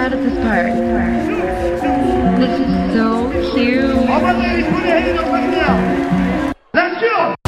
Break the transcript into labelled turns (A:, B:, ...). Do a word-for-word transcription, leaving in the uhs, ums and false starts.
A: out of this part. This is so cute.
B: All my ladies, put your hands up right now. Let's go!